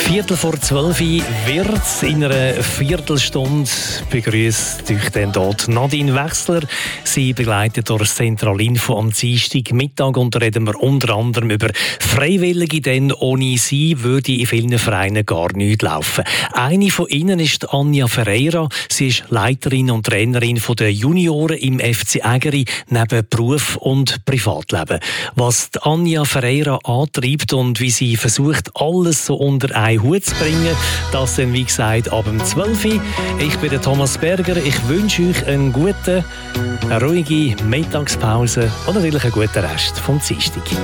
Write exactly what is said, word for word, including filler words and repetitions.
Viertel vor zwölf wird in einer Viertelstunde begrüßt euch dann dort Nadine Wechsler. Sie begleitet durch das Zentralinfo am Dienstag Mittag und da reden wir unter anderem über Freiwillige, denn ohne sie würde in vielen Vereinen gar nichts laufen. Eine von ihnen ist Anja Ferreira. Sie ist Leiterin und Trainerin der Junioren im F C Ägeri neben Beruf und Privatleben. Was die Anja Ferreira antreibt und wie sie versucht, alles so unter einen Hut zu bringen, das dann wie gesagt ab dem zwölf Uhr. Ich bin der Thomas Berger. Ich wünsche euch einen guten, eine ruhige Mittagspause und natürlich einen guten Rest vom Dienstag.